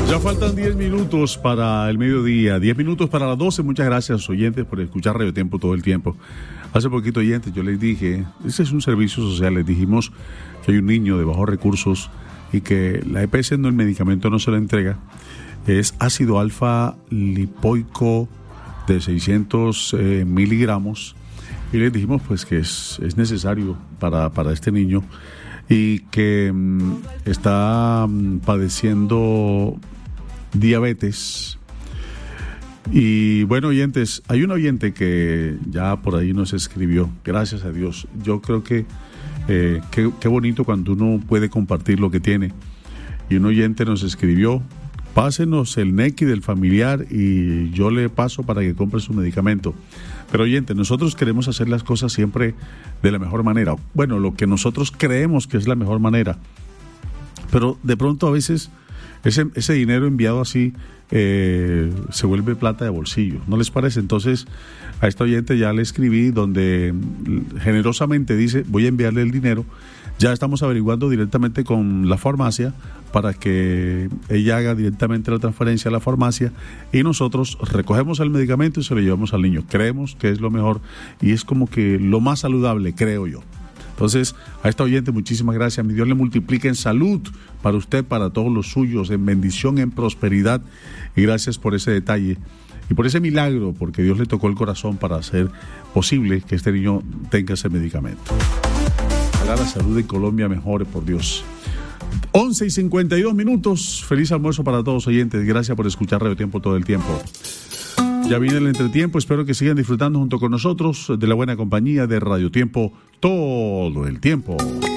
Ya faltan 10 minutos para el mediodía, 10 minutos para las 12. Muchas gracias, oyentes, por escuchar Radio Tiempo todo el tiempo. Hace poquito, oyentes, yo les dije, este es un servicio social, les dijimos que hay un niño de bajos recursos y que la EPS el medicamento no se lo entrega. Es ácido alfa lipoico de 600 miligramos. Y les dijimos pues que es necesario para este niño y que está padeciendo diabetes. Y bueno, oyentes, hay un oyente que ya por ahí nos escribió, gracias a Dios. Yo creo que qué bonito cuando uno puede compartir lo que tiene. Y un oyente nos escribió: pásenos el NECI del familiar y yo le paso para que compre su medicamento. Pero oyente, nosotros queremos hacer las cosas siempre de la mejor manera. Bueno, lo que nosotros creemos que es la mejor manera. Pero de pronto a veces ese dinero enviado así se vuelve plata de bolsillo, ¿no les parece? Entonces a esta oyente ya le escribí donde generosamente dice: voy a enviarle el dinero. Ya estamos averiguando directamente con la farmacia para que ella haga directamente la transferencia a la farmacia y nosotros recogemos el medicamento y se lo llevamos al niño. Creemos que es lo mejor y es como que lo más saludable, creo yo. Entonces, a esta oyente, muchísimas gracias. Mi Dios le multiplique en salud para usted, para todos los suyos, en bendición, en prosperidad. Y gracias por ese detalle y por ese milagro, porque Dios le tocó el corazón para hacer posible que este niño tenga ese medicamento. Ojalá la salud en Colombia mejore, por Dios. 11:52. Feliz almuerzo para todos, oyentes. Gracias por escuchar Radio Tiempo todo el tiempo. Ya viene el entretiempo, espero que sigan disfrutando junto con nosotros de la buena compañía de Radio Tiempo todo el tiempo.